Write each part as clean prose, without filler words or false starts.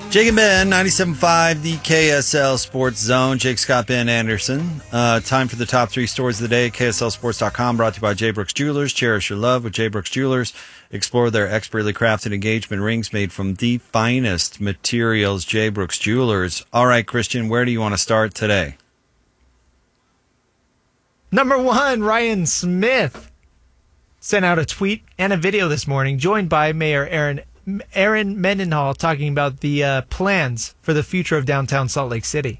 Jake and Ben, 97.5, the KSL Sports Zone. Jake, Scott, Ben Anderson. Time for the top three stories of the day. KSLSports.com, brought to you by J. Brooks Jewelers. Cherish your love with J. Brooks Jewelers. Explore their expertly crafted engagement rings made from the finest materials. J. Brooks Jewelers. All right, Christian, where do you want to start today? Number one, Ryan Smith sent out a tweet and a video this morning, joined by Mayor Aaron Mendenhall, talking about the plans for the future of downtown Salt Lake City.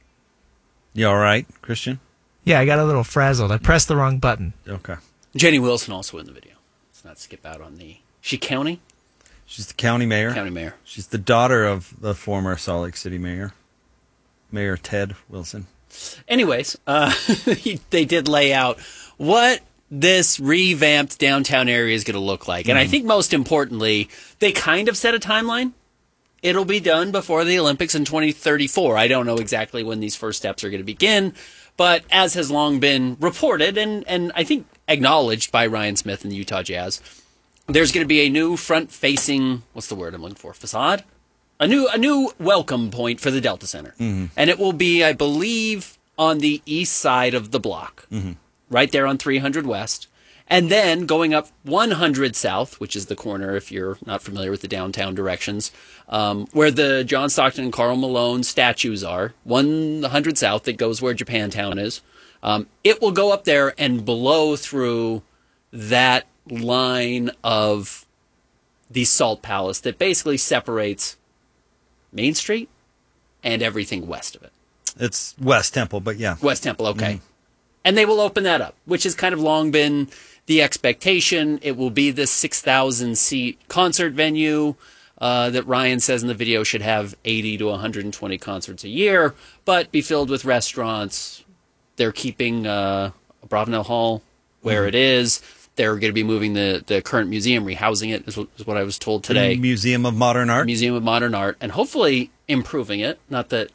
You all right, Christian? Yeah, I got a little frazzled. I pressed the wrong button. Okay. Jenny Wilson also in the video. Let's not skip out on the... She county? She's the county mayor. County mayor. She's the daughter of the former Salt Lake City mayor, Mayor Ted Wilson. Anyways, they did lay out what this revamped downtown area is going to look like. And I think most importantly, they kind of set a timeline. It'll be done before the Olympics in 2034. I don't know exactly when these first steps are going to begin, but as has long been reported and I think acknowledged by Ryan Smith and the Utah Jazz, there's going to be a new front-facing, what's the word I'm looking for, facade? A new welcome point for the Delta Center. Mm-hmm. And it will be, I believe, on the east side of the block. Mm-hmm. Right there on 300 West, and then going up 100 South, which is the corner, if you're not familiar with the downtown directions, where the John Stockton and Karl Malone statues are, 100 South that goes where Japantown is. It will go up there and blow through that line of the Salt Palace that basically separates Main Street and everything west of it. It's West Temple, but yeah. West Temple, okay. Mm-hmm. And they will open that up, which has kind of long been the expectation. It will be this 6,000-seat concert venue that Ryan says in the video should have 80 to 120 concerts a year, but be filled with restaurants. They're keeping Bravenel Hall where it is. They're going to be moving the current museum, rehousing it, is what I was told today. Museum of Modern Art? Museum of Modern Art, and hopefully improving it. Not that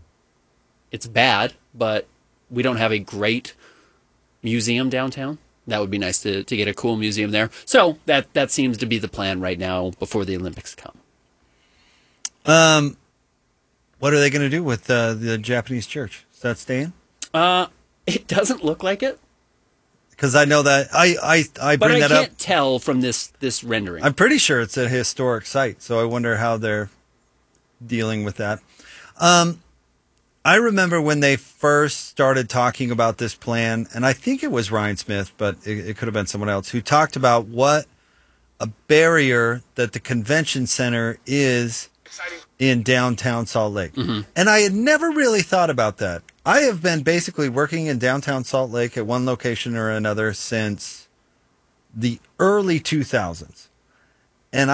it's bad, but we don't have a great museum downtown. That would be nice to get a cool museum there. So that seems to be the plan right now before the Olympics come. What are they going to do with the Japanese church? Is that staying? It doesn't look like it. Because I know that I bring that up. But I can't tell from this rendering. I'm pretty sure it's a historic site, so I wonder how they're dealing with that. I remember when they first started talking about this plan, and I think it was Ryan Smith, but it could have been someone else, who talked about what a barrier that the convention center is in downtown Salt Lake. Mm-hmm. And I had never really thought about that. I have been basically working in downtown Salt Lake at one location or another since the early 2000s. And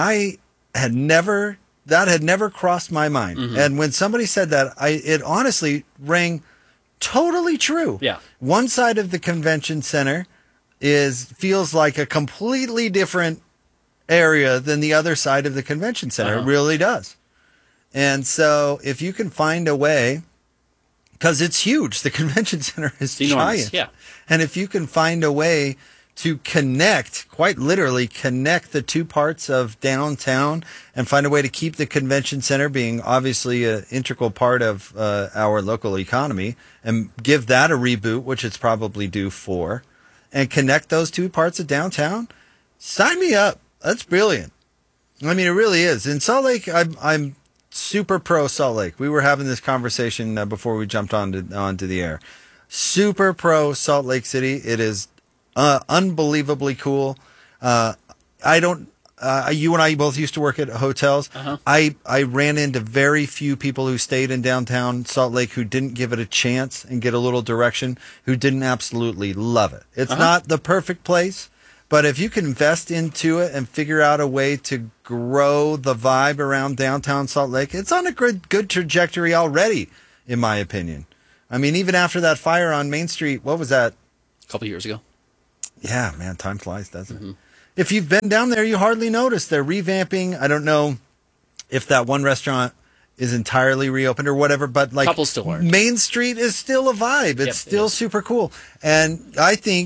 that had never crossed my mind. Mm-hmm. And when somebody said that, it honestly rang totally true. Yeah. One side of the convention center feels like a completely different area than the other side of the convention center. It really does. And so if you can find a way, because it's huge, the convention center is giant. Yeah. And if you can find a way to connect, quite literally connect the two parts of downtown and find a way to keep the convention center being obviously an integral part of our local economy and give that a reboot, which it's probably due for, and connect those two parts of downtown, sign me up. That's brilliant. I mean, it really is. In Salt Lake, I'm super pro Salt Lake. We were having this conversation before we jumped onto the air. Super pro Salt Lake City. It is unbelievably cool. You and I both used to work at hotels. Uh-huh. I ran into very few people who stayed in downtown Salt Lake who didn't give it a chance and get a little direction, who didn't absolutely love it. It's not the perfect place, but if you can invest into it and figure out a way to grow the vibe around downtown Salt Lake, it's on a good trajectory already, in my opinion. I mean, even after that fire on Main Street, what was that? A couple years ago. Yeah, man, time flies, doesn't it? If you've been down there, you hardly notice. They're revamping. I don't know if that one restaurant is entirely reopened or whatever, but like couple still aren't. Main Street is still a vibe. It's still super cool. And I think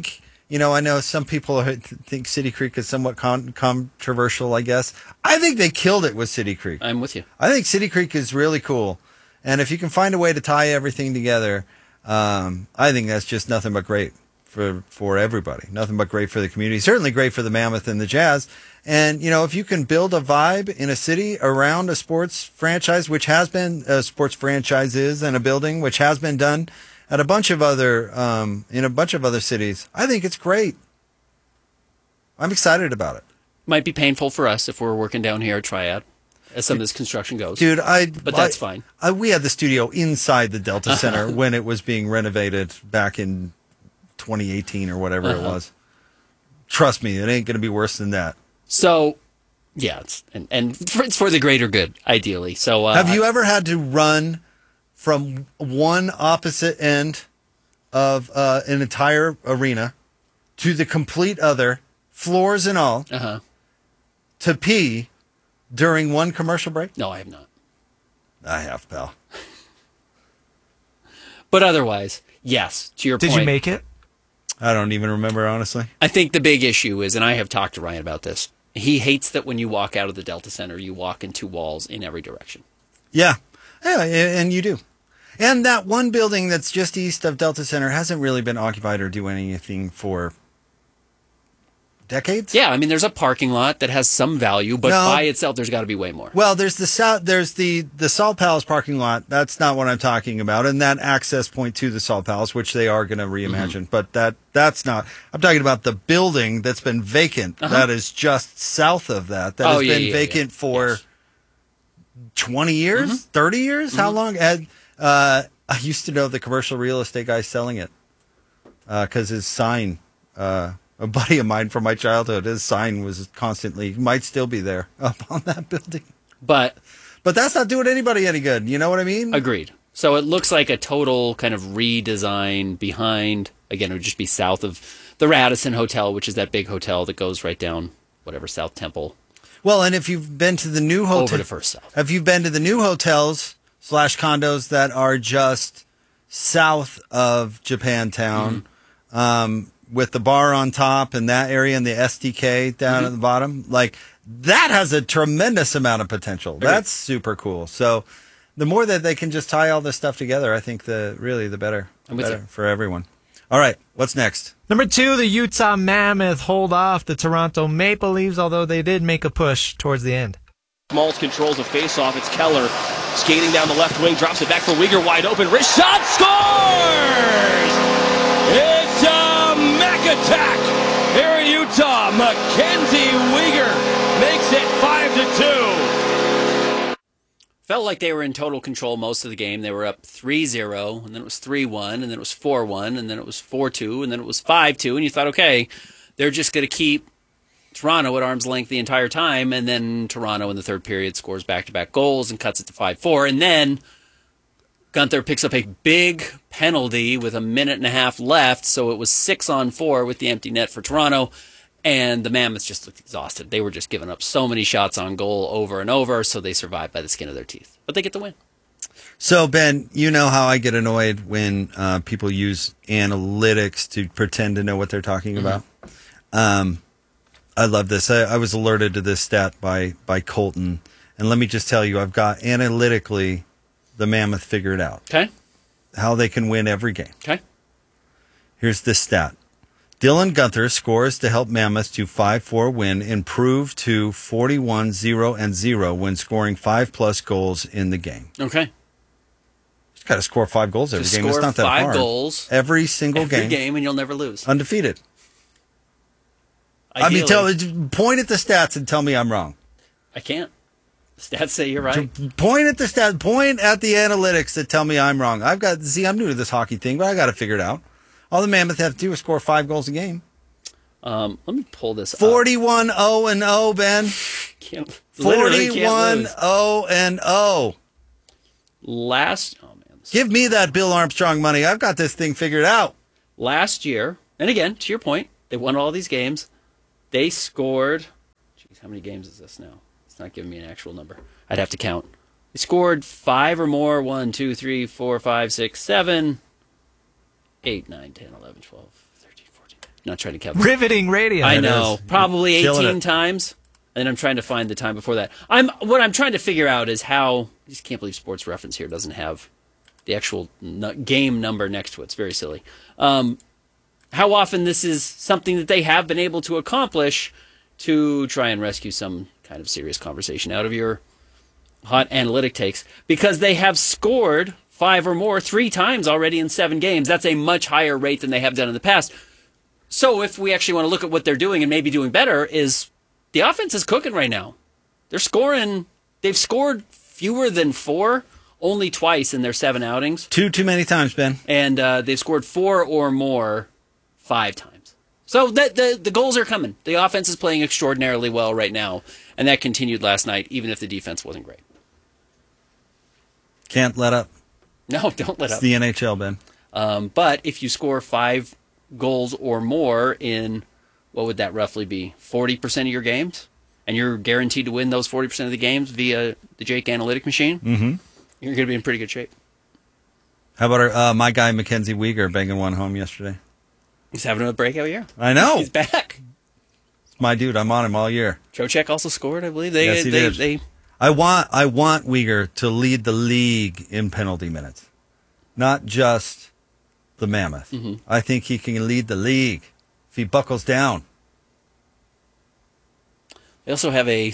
I know some people think City Creek is somewhat controversial, I guess. I think they killed it with City Creek. I'm with you. I think City Creek is really cool. And if you can find a way to tie everything together, I think that's just nothing but great for everybody. Nothing but great for the community. Certainly great for the Mammoth and the Jazz. And, if you can build a vibe in a city around a sports franchise, which has been sports franchises and a building, which has been done at a bunch of other in a bunch of other cities, I think it's great. I'm excited about it. Might be painful for us if we're working down here at Triad, as some of this construction goes. Dude, but that's fine. We had the studio inside the Delta Center when it was being renovated back in 2018 or whatever it was. Trust me, it ain't going to be worse than that. So, yeah, it's for the greater good, ideally. So, have you ever had to run from one opposite end of an entire arena to the complete other, floors and all, to pee during one commercial break? No, I have not. I have, pal. But otherwise, yes, to your point. Did you make it? I don't even remember, honestly. I think the big issue is, and I have talked to Ryan about this, he hates that when you walk out of the Delta Center, you walk into walls in every direction. Yeah, and you do. And that one building that's just east of Delta Center hasn't really been occupied or do anything for decades. Yeah, I mean, there's a parking lot that has some value, but by itself, there's got to be way more. Well, there's the Salt Palace parking lot. That's not what I'm talking about, and that access point to the Salt Palace, which they are going to reimagine. But that's not. I'm talking about the building that's been vacant. That is just south of that. That has been vacant for 20 years, 30 years. How long? I used to know the commercial real estate guy selling it because his sign. A buddy of mine from my childhood, his sign was constantly, might still be there up on that building. But that's not doing anybody any good. You know what I mean? Agreed. So it looks like a total kind of redesign behind, again, it would just be south of the Radisson Hotel, which is that big hotel that goes right down, South Temple. Well, and if you've been to the new hotel, over to First South. Have you been to the new hotels / condos that are just south of Japantown? With the bar on top and that area and the SDK down at the bottom, like that has a tremendous amount of potential. That's super cool. So the more that they can just tie all this stuff together, I think the better, for everyone. All right, what's next? Number 2, the Utah Mammoth hold off the Toronto Maple Leafs, although they did make a push towards the end. Smalls controls a face-off. It's Keller skating down the left wing, drops it back for Weegar, wide open. Wrist shot, scores! It's a Mac attack here in Utah. Mackenzie Weegar makes it 5-2. Felt like they were in total control most of the game. They were up 3-0, and then it was 3-1, and then it was 4-1, and then it was 4-2, and then it was 5-2, and you thought, okay, they're just going to keep Toronto at arm's length the entire time, and then Toronto in the third period scores back-to-back goals and cuts it to 5-4, and then Gunther picks up a big penalty with a minute and a half left, so it was 6-on-4 with the empty net for Toronto, and the Mammoths just looked exhausted. They were just giving up so many shots on goal over and over, so they survived by the skin of their teeth. But they get the win. So, Ben, you know how I get annoyed when people use analytics to pretend to know what they're talking about? I love this. I was alerted to this stat by Colton, and let me just tell you, I've got analytically the Mammoth figured out. Okay. How they can win every game. Okay. Here's this stat. Dylan Gunther scores to help Mammoth to 5-4 win, improve to 41-0-0 when scoring 5+ goals in the game. Okay. Just got to score 5 goals every game. It's not that hard. 5 goals every single game, and you'll never lose. Undefeated. Ideally. Point at the stats and tell me I'm wrong. I can't. Stats say you're right. Point at the stats. Point at the analytics that tell me I'm wrong. I'm new to this hockey thing, but I got to figure it out. All the Mammoth have to do is score 5 goals a game. Let me pull this up. 41-0-0, Ben. 41-0-0. Give me that Bill Armstrong money. I've got this thing figured out. Last year, and again, to your point, they won all these games. They scored, how many games is this now? It's not giving me an actual number. I'd have to count. They scored 5 or more. 1, 2, 3, 4, 5, 6, 7, 8, 9, 10, 11, 12, 13, 14. not trying to count. Riveting radio. I know, probably Killing 18 it. times, and I'm trying to find the time before that. What I'm trying to figure out is how. I just can't believe Sports Reference here doesn't have the actual game number next to it. It's very silly. How often this is something that they have been able to accomplish to try and rescue some kind of serious conversation out of your hot analytic takes, because they have scored 5 or more 3 times already in 7 games. That's a much higher rate than they have done in the past. So if we actually want to look at what they're doing and maybe doing better, is the offense is cooking right now. They're scoring. They've scored fewer than 4 only twice in their 7 outings. Too many times, Ben. And they've scored 4 or more 5 times. So the goals are coming. The offense is playing extraordinarily well right now, and that continued last night, even if the defense wasn't great. Can't let up. No, don't let It's up. the NHL, Ben. But if you score 5 goals or more in, what would that roughly be, 40% of your games, and you're guaranteed to win those 40% of the games via the Jake Analytic Machine, you're going to be in pretty good shape. How about my guy, Mackenzie Weegar, banging one home yesterday? He's having a breakout year. I know. He's back. It's my dude. I'm on him all year. Trocheck also scored, I believe. Yes, he did. I want Weegar to lead the league in penalty minutes, not just the Mammoth. I think he can lead the league if he buckles down. They also have a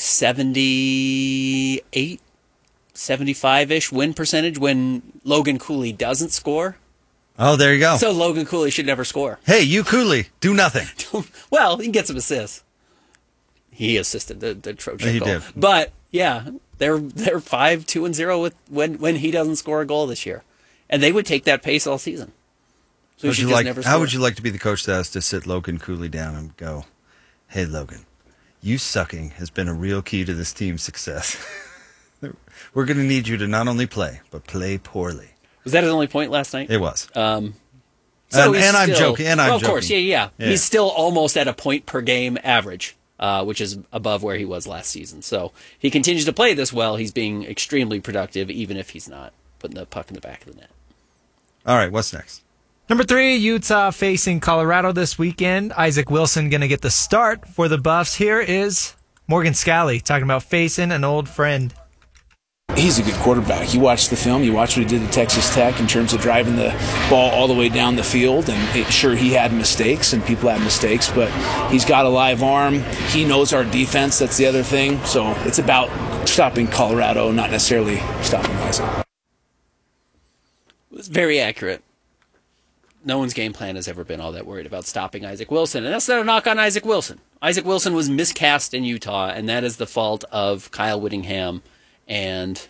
78, 75-ish win percentage when Logan Cooley doesn't score. Oh, there you go. So Logan Cooley should never score. Hey, you Cooley, do nothing. Well, he can get some assists. He assisted the Trocheck He goal. did. But yeah, they're 5-2-0 with when he doesn't score a goal this year, and they would take that pace all season. So he should just never score. How would you like to be the coach that has to sit Logan Cooley down and go, "Hey, Logan, you sucking has been a real key to this team's success. We're going to need you to not only play, but play poorly." Was that his only point last night? It was. So and he's I'm still- joking. And well, I'm of joking. course, yeah. He's still almost at a point per game average, which is above where he was last season. So he continues to play this well. He's being extremely productive, even if he's not putting the puck in the back of the net. All right, what's next? Number 3, Utah facing Colorado this weekend. Isaac Wilson going to get the start for the Buffs. Here is Morgan Scally talking about facing an old friend. He's a good quarterback. You watch the film, you watch what he did at Texas Tech in terms of driving the ball all the way down the field. And sure, he had mistakes, and people have mistakes, but he's got a live arm. He knows our defense. That's the other thing. So it's about stopping Colorado, not necessarily stopping Isaac. It was very accurate. No one's game plan has ever been all that worried about stopping Isaac Wilson. And that's not a knock on Isaac Wilson. Isaac Wilson was miscast in Utah, and that is the fault of Kyle Whittingham and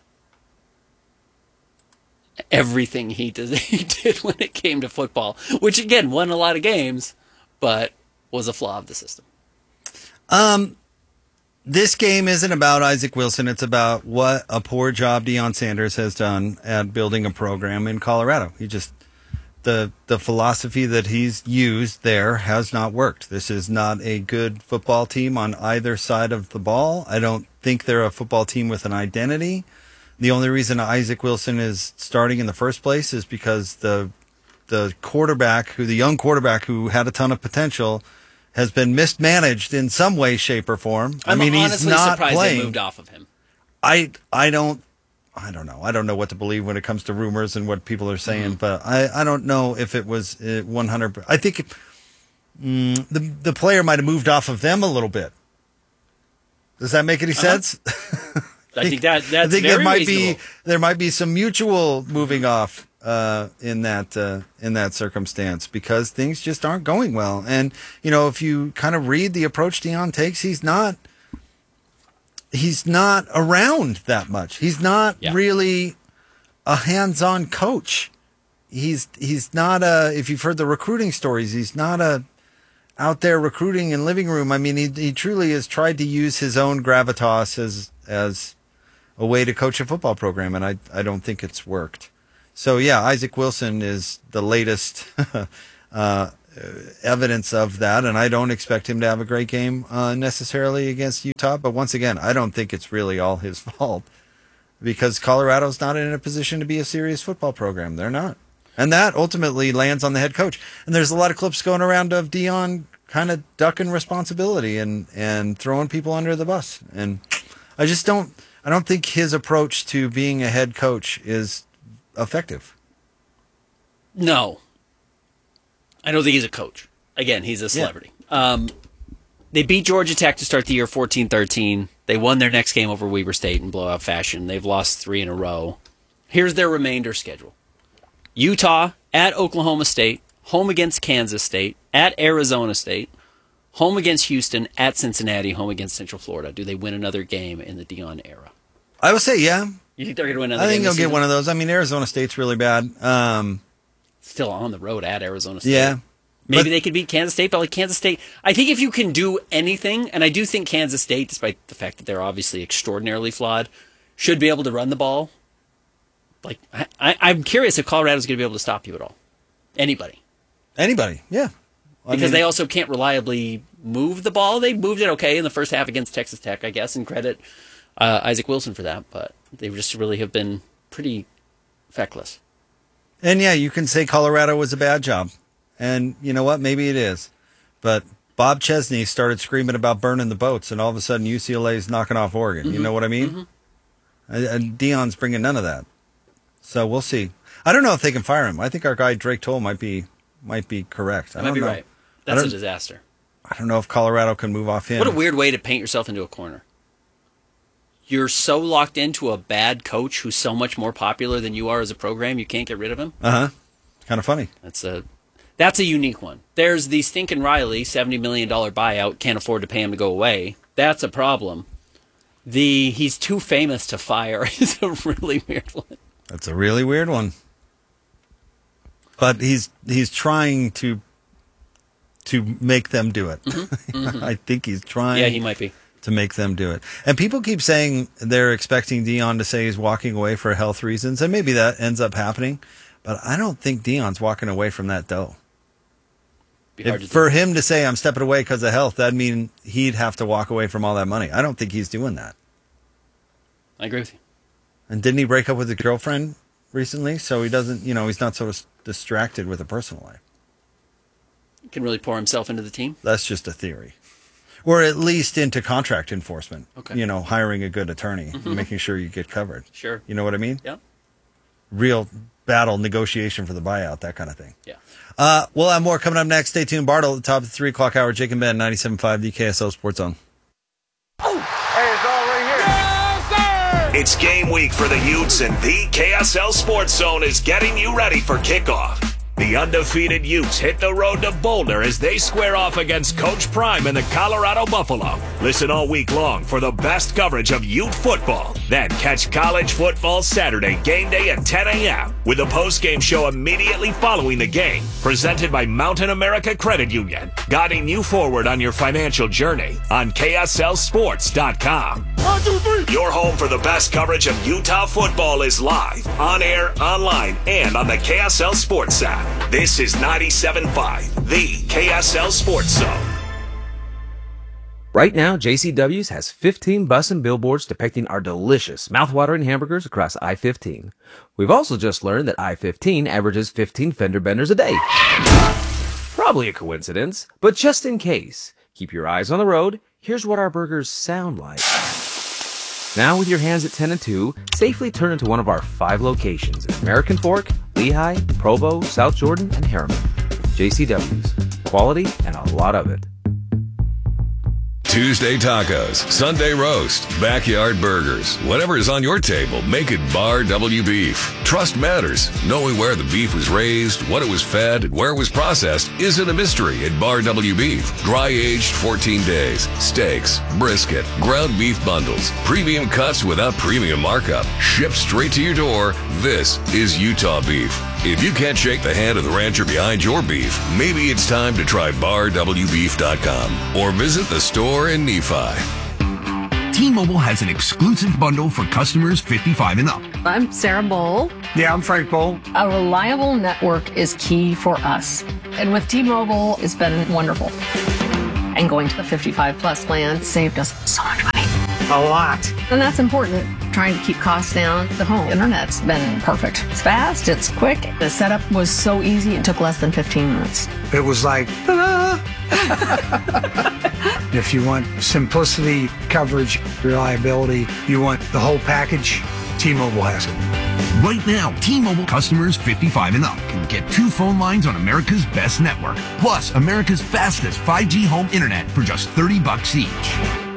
everything he did when it came to football, which again won a lot of games, but was a flaw of the system. This game isn't about Isaac Wilson. It's about what a poor job Deion Sanders has done at building a program in Colorado. He just the philosophy that he's used there has not worked. This is not a good football team on either side of the ball. I don't think they're a football team with an identity. The only reason Isaac Wilson is starting in the first place is because the young quarterback who had a ton of potential has been mismanaged in some way, shape, or form. I'm he's honestly not surprised playing. they moved off of him. I don't know. I don't know what to believe when it comes to rumors and what people are saying, but I don't know if it was 100%. I think the player might have moved off of them a little bit. Does that make any sense? I think that's I think very reasonable. there might be some mutual moving off in that circumstance because things just aren't going well. And if you kind of read the approach Deion takes, he's not around that much. He's not really a hands-on coach. He's not if you've heard the recruiting stories, he's not out there recruiting in living room. I mean, he truly has tried to use his own gravitas as a way to coach a football program, and I don't think it's worked. So yeah, Isaac Wilson is the latest evidence of that, and I don't expect him to have a great game necessarily against Utah. But once again, I don't think it's really all his fault because Colorado's not in a position to be a serious football program. They're not. And that ultimately lands on the head coach. And there's a lot of clips going around of Deion kind of ducking responsibility and throwing people under the bus. And I don't think his approach to being a head coach is effective. No. I don't think he's a coach. Again, he's a celebrity. Yeah. They beat Georgia Tech to start the year 14-13. They won their next game over Weber State in blowout fashion. They've lost 3 in a row. Here's their remainder schedule. Utah, at Oklahoma State, home against Kansas State, at Arizona State, home against Houston, at Cincinnati, home against Central Florida. Do they win another game in the Deion era? I would say, yeah. You think they're going to win another game? I think they'll this get season? one of those. I mean, Arizona State's really bad. Still on the road at Arizona State. Yeah. Maybe they could beat Kansas State, but like Kansas State, I think if you can do anything, and I do think Kansas State, despite the fact that they're obviously extraordinarily flawed, should be able to run the ball. Like I'm curious if Colorado's going to be able to stop you at all. Anybody, yeah. Because they also can't reliably move the ball. They moved it okay in the first half against Texas Tech, I guess, and credit Isaac Wilson for that. But they just really have been pretty feckless. And yeah, you can say Colorado was a bad job. And you know what? Maybe it is. But Bob Chesney started screaming about burning the boats, and all of a sudden UCLA's knocking off Oregon. Mm-hmm. You know what I mean? Mm-hmm. And Deion's bringing none of that. So we'll see. I don't know if they can fire him. I think our guy Drake Toll might be correct. I might be know. right. That's a disaster. I don't know if Colorado can move off him. What a weird way to paint yourself into a corner. You're so locked into a bad coach who's so much more popular than you are as a program, you can't get rid of him. Kind of funny. That's a unique one. There's the Stinkin' Riley $70 million buyout, can't afford to pay him to go away. That's a problem. He's too famous to fire is a really weird one. That's a really weird one. But he's trying to make them do it. Mm-hmm. Mm-hmm. I think he's trying. Yeah, he might be. To make them do it. And people keep saying they're expecting Deion to say he's walking away for health reasons, and maybe that ends up happening. But I don't think Deion's walking away from that dough. For him to say I'm stepping away because of health, that'd mean he'd have to walk away from all that money. I don't think he's doing that. I agree with you. And didn't he break up with his girlfriend recently? So he doesn't, he's not so distracted with a personal life. He can really pour himself into the team? That's just a theory. Or at least into contract enforcement. Okay. Hiring a good attorney and making sure you get covered. Sure. You know what I mean? Yeah. Real battle, negotiation for the buyout, that kind of thing. Yeah. We'll have more coming up next. Stay tuned. Bartle at the top of the 3 o'clock hour. Jake and Ben, 97.5, the KSL Sports Zone. Oh, hey, it's all right here. Yes, sir! It's game week for the Utes, and the KSL Sports Zone is getting you ready for kickoff. The undefeated Utes hit the road to Boulder as they square off against Coach Prime and the Colorado Buffalo. Listen all week long for the best coverage of Ute football. Then catch college football Saturday game day at 10 a.m. with a post-game show immediately following the game. Presented by Mountain America Credit Union, guiding you forward on your financial journey on KSLSports.com. 1, 2, 3. Your home for the best coverage of Utah football is live, on air, online, and on the KSL Sports app. This is 97.5, the KSL Sports Zone. Right now, JCW's has 15 bus and billboards depicting our delicious, mouthwatering hamburgers across I-15. We've also just learned that I-15 averages 15 fender benders a day. Probably a coincidence, but just in case, keep your eyes on the road. Here's what our burgers sound like. Now, with your hands at 10 and 2, safely turn into one of our 5 locations in American Fork, Lehigh, Provo, South Jordan, and Harriman. JCW's. Quality and a lot of it. Tuesday tacos, Sunday roast, backyard burgers. Whatever is on your table, make it Bar W Beef. Trust matters. Knowing where the beef was raised, what it was fed, and where it was processed isn't a mystery at Bar W Beef. Dry aged 14 days. Steaks, brisket, ground beef bundles, premium cuts without premium markup. Shipped straight to your door. This is Utah beef. If you can't shake the hand of the rancher behind your beef, maybe it's time to try BarWBeef.com or visit the store in Nephi. T-Mobile has an exclusive bundle for customers 55 and up. I'm Sarah Bowl. Yeah, I'm Frank Bowl. A reliable network is key for us. And with T-Mobile, it's been wonderful. And going to the 55 plus plan saved us so much money. A lot. And that's important. Trying to keep costs down. The home internet's been perfect. It's fast, it's quick. The setup was so easy, it took less than 15 minutes. It was like, ta-da! If you want simplicity, coverage, reliability, you want the whole package, T-Mobile has it. Right now, T-Mobile customers 55 and up can get 2 phone lines on America's best network, plus America's fastest 5G home internet for just $30 each.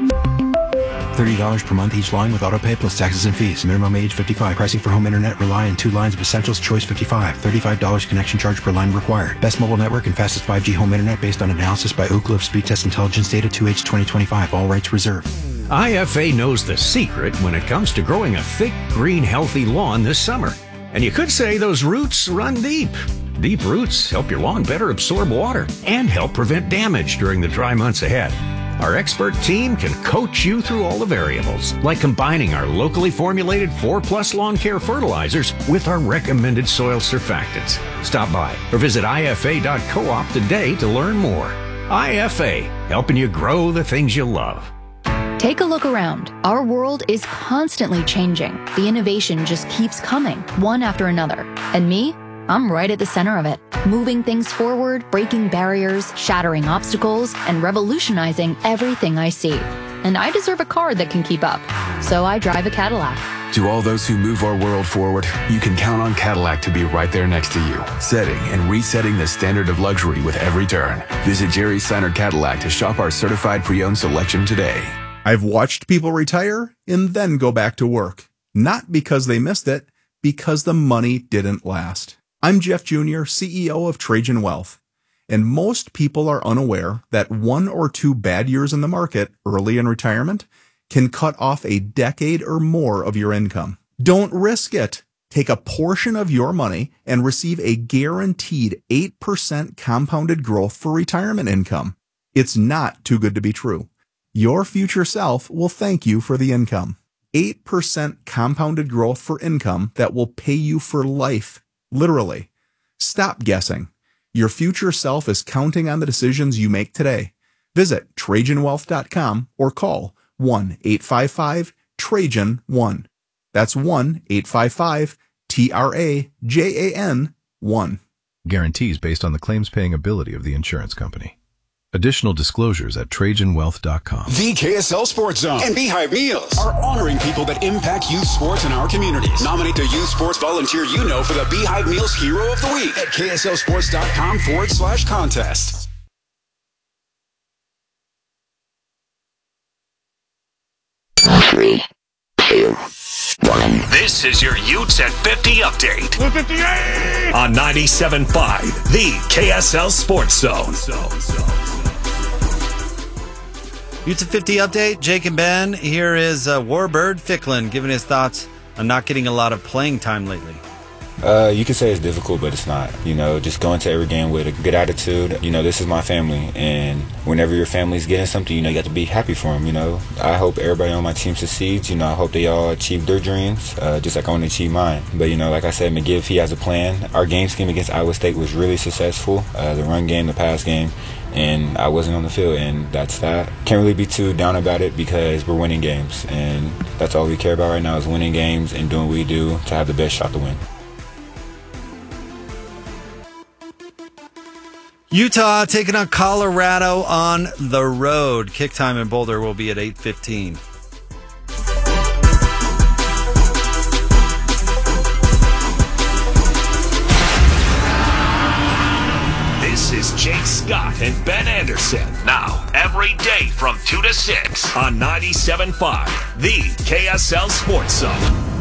$30 per month each line with autopay plus taxes and fees. Minimum age 55. Pricing for home internet rely on 2 lines of Essentials. Choice 55. $35 connection charge per line required. Best mobile network and fastest 5G home internet based on analysis by Ookla of Speed Test Intelligence data 2H 2025. All rights reserved. IFA knows the secret when it comes to growing a thick, green, healthy lawn this summer. And you could say those roots run deep. Deep roots help your lawn better absorb water and help prevent damage during the dry months ahead. Our expert team can coach you through all the variables, like combining our locally formulated 4+ lawn care fertilizers with our recommended soil surfactants. Stop by or visit IFA.coop today to learn more. IFA, helping you grow the things you love. Take a look around. Our world is constantly changing. The innovation just keeps coming, one after another. And me? I'm right at the center of it, moving things forward, breaking barriers, shattering obstacles, and revolutionizing everything I see. And I deserve a car that can keep up. So I drive a Cadillac. To all those who move our world forward, you can count on Cadillac to be right there next to you, setting and resetting the standard of luxury with every turn. Visit Jerry Seiner Cadillac to shop our certified pre-owned selection today. I've watched people retire and then go back to work. Not because they missed it, because the money didn't last. I'm Jeff Jr., CEO of Trajan Wealth, and most people are unaware that 1 or 2 bad years in the market early in retirement can cut off a decade or more of your income. Don't risk it. Take a portion of your money and receive a guaranteed 8% compounded growth for retirement income. It's not too good to be true. Your future self will thank you for the income. 8% compounded growth for income that will pay you for life. Literally. Stop guessing. Your future self is counting on the decisions you make today. Visit TrajanWealth.com or call 1-855-TRAJAN-1. That's 1-855-TRAJAN-1. Guarantees based on the claims paying ability of the insurance company. Additional disclosures at TrajanWealth.com. The KSL Sports Zone and Beehive Meals are honoring people that impact youth sports in our communities. Nominate the youth sports volunteer you know for the Beehive Meals Hero of the Week at KSLSports.com/contest. Three, two, one. This is your Utes at 50 update. 58! On 97.5, the KSL Sports Zone. Utes at 50 update, Jake and Ben. Here is Warbird Ficklin giving his thoughts on not getting a lot of playing time lately. You could say it's difficult, but it's not. You know, just going to every game with a good attitude. You know, this is my family, and whenever your family's getting something, you know, you got to be happy for them, you know. I hope everybody on my team succeeds. You know, I hope they all achieve their dreams, just like I want to achieve mine. But, you know, like I said, McGiff, he has a plan. Our game scheme against Iowa State was really successful. The run game, the pass game, and I wasn't on the field, and that's that. Can't really be too down about it because we're winning games, and that's all we care about right now is winning games and doing what we do to have the best shot to win. Utah taking on Colorado on the road. Kick time in Boulder will be at 8:15. This is Jake Scott and Ben Anderson. Now, every day from 2 to 6 on 97.5, the KSL Sports Zone.